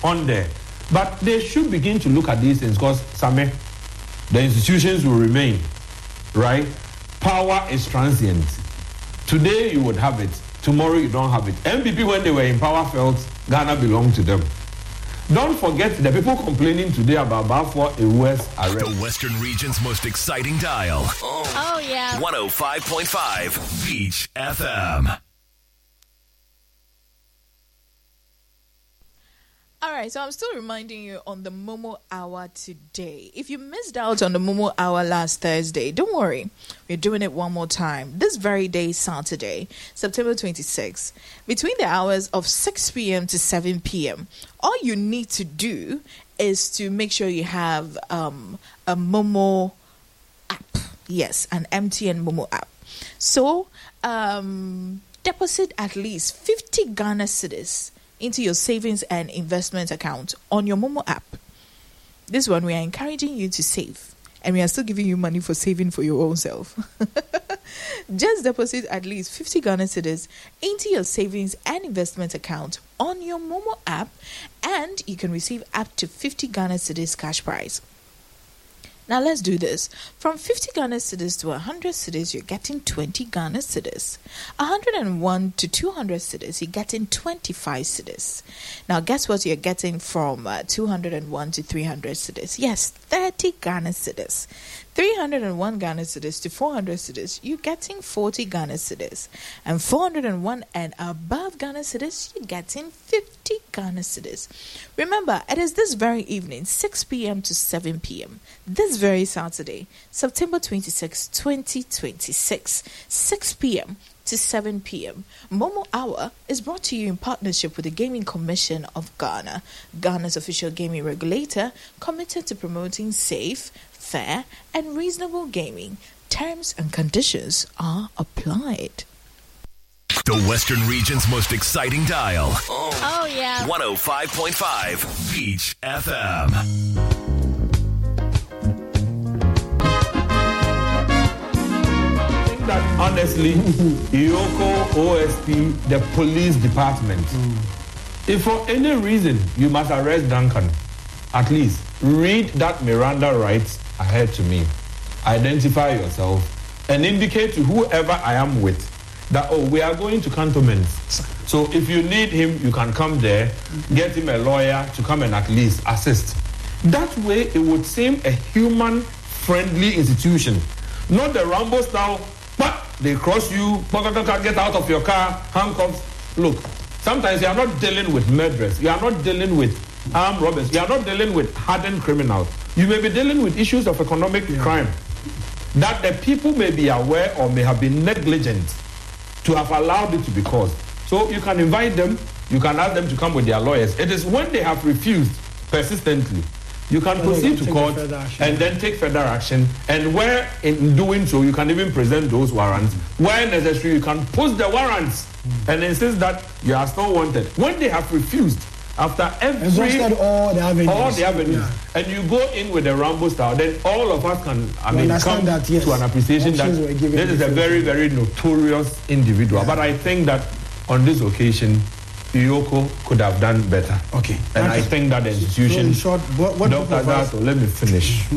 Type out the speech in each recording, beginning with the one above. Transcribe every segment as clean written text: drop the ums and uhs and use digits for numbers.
on there. But they should begin to look at these things because, Same, the institutions will remain, right? Power is transient. Today you would have it. Tomorrow you don't have it. MPP, when they were in power, felt Ghana belonged to them. Don't forget the people complaining today about Balfour Ewu's arrest. The Western region's most exciting dial. Oh yeah. 105.5 Beach FM. All right, so I'm still reminding you on the Momo Hour today. If you missed out on the Momo Hour last Thursday, don't worry. We're doing it one more time. This very day, Saturday, September 26th, between the hours of 6 p.m. to 7 p.m. All you need to do is to make sure you have a Momo app. Yes, an MTN Momo app. So, deposit at least 50 Ghana cedis into your savings and investment account on your Momo app. This one, we are encouraging you to save, and we are still giving you money for saving for your own self. Just deposit at least 50 Ghana cedis into your savings and investment account on your Momo app, and you can receive up to 50 Ghana cedis cash prize. Now let's do this. From 50 Ghana cedis to 100 cedis, you're getting 20 Ghana cedis. 101 to 200 cedis, you're getting 25 cedis. Now guess what you're getting from 201 to 300 cedis? Yes, 30 Ghana cedis. 301 Ghana cedis to 400 cedis, you're getting 40 Ghana cedis. And 401 and above Ghana cedis, you're getting 50 Ghana cedis. Remember, it is this very evening, 6 p.m. to 7 p.m. This very Saturday, September 26, 2026, 6 p.m. to 7 p.m. Momo Hour is brought to you in partnership with the Gaming Commission of Ghana, Ghana's official gaming regulator, committed to promoting safe, fair, and reasonable gaming. Terms and conditions are applied. The Western region's most exciting dial. Oh yeah. 105.5 Beach FM. That honestly, Iyoko, OSP, the police department, if for any reason you must arrest Duncan, at least read that Miranda rights ahead to me. Identify yourself and indicate to whoever I am with that, oh, we are going to cantonments. So if you need him, you can come there, get him a lawyer to come and at least assist. That way, it would seem a human-friendly institution, not the Rambo style. But they cross you, get out of your car, handcuffs. Look, sometimes you are not dealing with murderers. You are not dealing with armed robbers. You are not dealing with hardened criminals. You may be dealing with issues of economic crime that the people may be aware or may have been negligent to have allowed it to be caused. So you can invite them. You can ask them to come with their lawyers. It is when they have refused persistently, you can proceed to court and then take further action. And where in doing so, you can even present those warrants. Where necessary, you can post the warrants and insist that you are still wanted. When they have refused, after every all the avenues, and you go in with a Rambo style, then all of us can, come to an appreciation that this is a very, very notorious individual. But I think that on this occasion, Iyoko could have done better. Okay. And I think that the institution... So in short, what Dr. Dato, let me finish.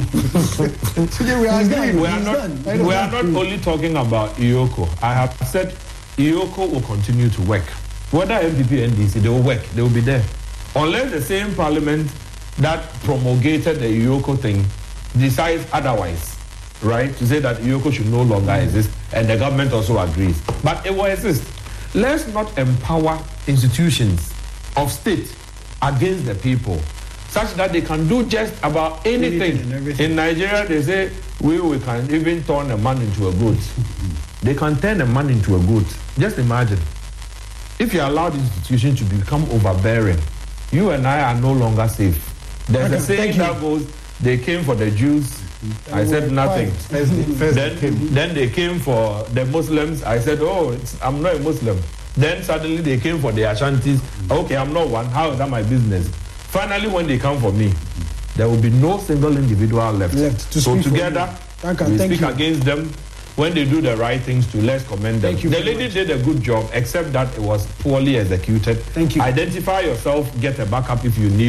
We are not only talking about Iyoko. I have said Iyoko will continue to work. Whether MPP and NDC, they will work. They will be there. Unless the same parliament that promulgated the Iyoko thing decides otherwise, right? To say that Iyoko should no longer exist, and the government also agrees. But it will exist. Let's not empower institutions of state against the people, such that they can do just about anything. In Nigeria, they say, we can even turn a man into a goat. They can turn a man into a goat. Just imagine. If you allow the institution to become overbearing, you and I are no longer safe. There's a saying that goes, they came for the Jews, I said nothing. Then they came for the Muslims, I said, I'm not a Muslim. Then suddenly they came for the Ashantis, okay, I'm not one, how is that my business? Finally, when they come for me, there will be no single individual left. So together, we speak against them. When they do the right things to, let's commend them. The lady did a good job, except that it was poorly executed. Thank you. Identify yourself, get a backup if you need.